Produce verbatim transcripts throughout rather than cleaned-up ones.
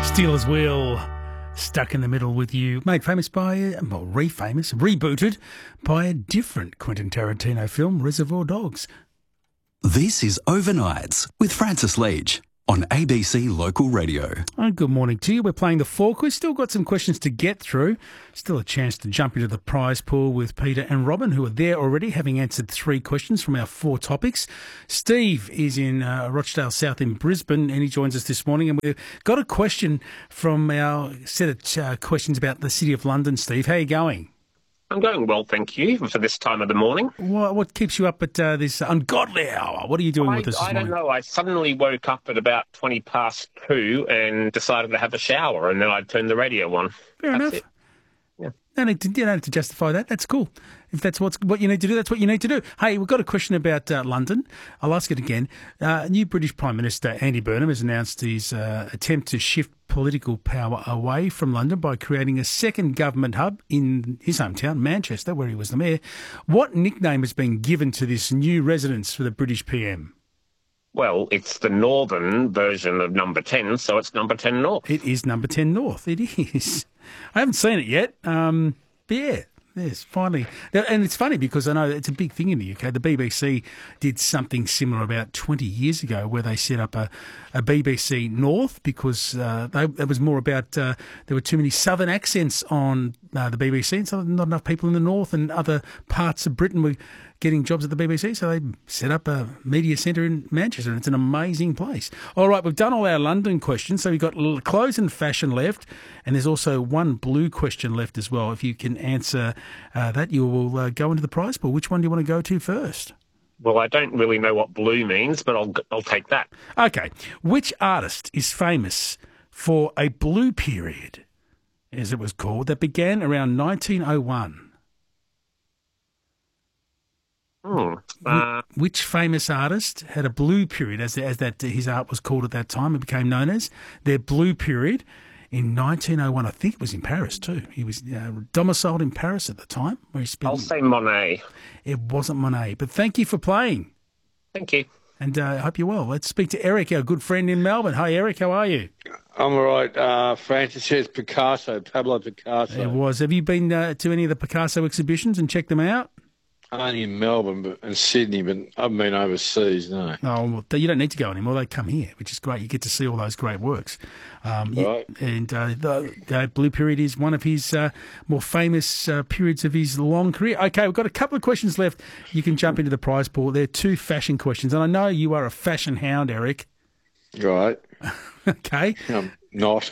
Steelers Wheel, stuck in the middle with you. Made famous by, well, re-famous, rebooted by a different Quentin Tarantino film, Reservoir Dogs. This is Overnights with Francis Leach on A B C Local Radio. Oh, good morning to you. We're playing the four quiz. Still got some questions to get through. Still a chance to jump into the prize pool with Peter and Robin, who are there already, having answered three questions from our four topics. Steve is in uh, Rochdale South in Brisbane, and he joins us this morning. And we've got a question from our set of uh, questions about the City of London. Steve, how are you going? I'm going well, thank you, for this time of the morning. What, what keeps you up at uh, this ungodly hour? What are you doing I, with us this I morning? don't know. I suddenly woke up at about twenty past two and decided to have a shower, and then I turned the radio on. Fair That's enough. It. Yeah. No need to, you don't need to justify that. That's cool. If that's what's, what you need to do, that's what you need to do. Hey, we've got a question about uh, London. I'll ask it again. Uh, new British Prime Minister Andy Burnham has announced his uh, attempt to shift political power away from London by creating a second government hub in his hometown, Manchester, where he was the mayor. What nickname has been given to this new residence for the British P M? Well, it's the northern version of number ten, so it's number ten North. It is number ten North. It is. I haven't seen it yet. Um, but yeah. Yes, finally. And it's funny because I know it's a big thing in the U K. The B B C did something similar about twenty years ago where they set up a, a B B C North because uh, they, it was more about uh, there were too many southern accents on uh, the B B C, and so not enough people in the north and other parts of Britain were getting jobs at the B B C, so they set up a media centre in Manchester, and it's an amazing place. All right, we've done all our London questions, so we've got clothes and fashion left, and there's also one blue question left as well. If you can answer uh, that, you will uh, go into the prize pool. Which one do you want to go to first? Well, I don't really know what blue means, but I'll I'll take that. Okay. Which artist is famous for a blue period, as it was called, that began around nineteen oh one? Hmm. Uh, Which famous artist had a blue period, as as that his art was called at that time? It became known as their blue period in nineteen oh one. I think it was in Paris too. He was uh, domiciled in Paris at the time, where he spent. I'll say Monet. It wasn't Monet, but thank you for playing, Thank you. and uh, I hope you're well. Let's speak to Eric, our good friend in Melbourne. Hi, Eric. How are you? I'm all right. Uh, Francis says Picasso, Pablo Picasso. It was. Have you been uh, to any of the Picasso exhibitions and checked them out? Only in Melbourne but, and Sydney, but I haven't been overseas, no. Oh, well, you don't need to go anymore. They come here, which is great. You get to see all those great works. Um, you- Right. and uh, the, the Blue Period is one of his uh, more famous uh, periods of his long career. Okay, we've got a couple of questions left. You can jump into the prize pool. They're two fashion questions, and I know you are a fashion hound, Eric. Right. Okay. I'm not.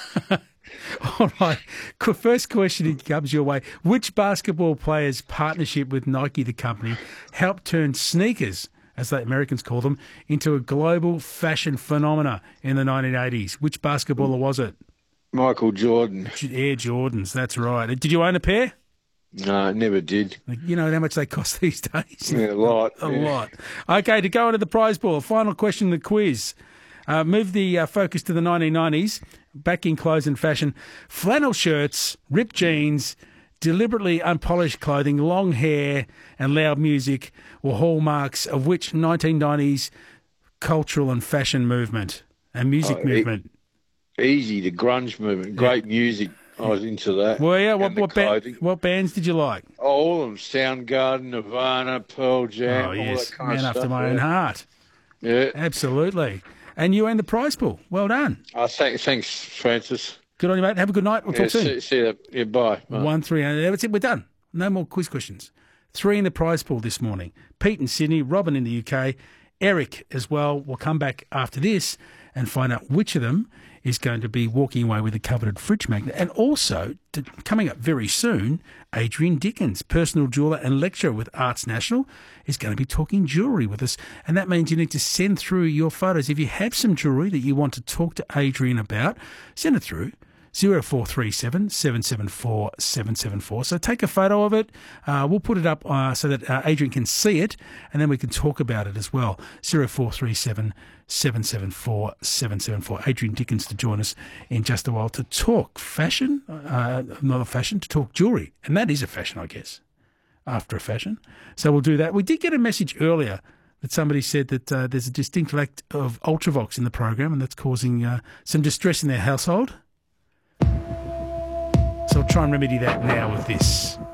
All right. Qu- First question comes your way. Which basketball player's partnership with Nike, the company, helped turn sneakers, as the Americans call them, into a global fashion phenomena in the nineteen eighties? Which basketballer was it? Michael Jordan. Air Jordans, that's right. Did you own a pair? No, never did. You know how much they cost these days? Yeah, a lot. A yeah. lot. Okay, to go into the prize pool, final question in the quiz. Uh, move the uh, focus to the nineteen nineties, back in clothes and fashion. Flannel shirts, ripped jeans, deliberately unpolished clothing, long hair and loud music were hallmarks of which nineteen nineties cultural and fashion movement and music Oh, e- movement? Easy, the grunge movement. Great music. I was into that. Well, yeah, And what, the what, ba- clothing. what bands did you like? All of them. Soundgarden, Nirvana, Pearl Jam, Oh, all yes, that kind man of after stuff. my yeah. own heart. Yeah. Absolutely. And you earned the prize pool. Well done. Oh, thanks, thanks, Francis. Good on you, mate. Have a good night. We'll Yeah, talk soon. see, see you. Yeah, bye. Bye. One, three, and that's it. We're done. No more quiz questions. Three in the prize pool this morning. Pete in Sydney, Robin in the U K, Eric as well. We'll come back after this and find out which of them is going to be walking away with a coveted fridge magnet. And also, to, coming up very soon, Adrian Dickens, personal jeweller and lecturer with Arts National, is going to be talking jewellery with us. And that means you need to send through your photos. If you have some jewellery that you want to talk to Adrian about, send it through. zero four three seven, seven seven four, seven seven four. So take a photo of it. Uh, we'll put it up uh, so that uh, Adrian can see it, and then we can talk about it as well. zero four three seven, seven seven four, seven seven four. Adrian Dickens to join us in just a while to talk fashion, uh, not a fashion, to talk jewellery. And that is a fashion, I guess, after a fashion. So we'll do that. We did get a message earlier that somebody said that uh, there's a distinct lack of Ultravox in the program, and that's causing uh, some distress in their household. So I'll try and remedy that now with this.